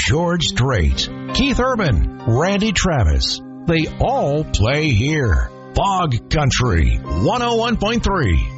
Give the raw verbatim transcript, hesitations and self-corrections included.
George Strait, Keith Urban, Randy Travis. They all play here. Fog Country one oh one point three.